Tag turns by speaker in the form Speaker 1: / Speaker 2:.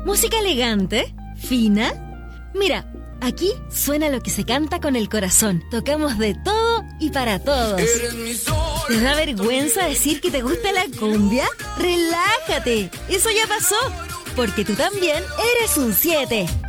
Speaker 1: ¿Música elegante? ¿Fina? Mira, aquí suena lo que se canta con el corazón. Tocamos de todo y para todos. ¿Te da vergüenza decir que te gusta la cumbia? ¡Relájate! Eso ya pasó, porque tú también eres un 7.